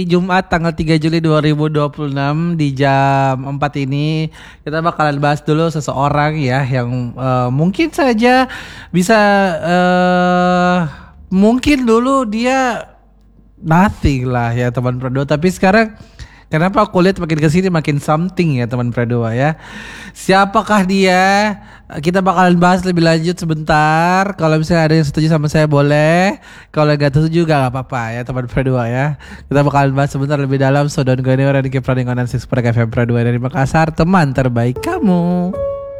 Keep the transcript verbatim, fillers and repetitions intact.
Jumat tanggal tiga Juli dua ribu dua puluh enam di jam empat ini kita bakalan bahas dulu seseorang ya yang uh, mungkin saja bisa uh, mungkin dulu dia nothing lah ya teman Pradoa, tapi sekarang kenapa aku lihat makin kesini makin something ya teman Pradoa ya. Siapakah dia? Kita bakalan bahas lebih lanjut sebentar. Kalau misalnya ada yang setuju sama saya boleh. Kalau nggak setuju juga nggak apa-apa ya teman Pradoa ya. Kita bakalan bahas sebentar lebih dalam. So don't go anywhere and keep running on six F M Pradoa dari Makassar, teman terbaik kamu.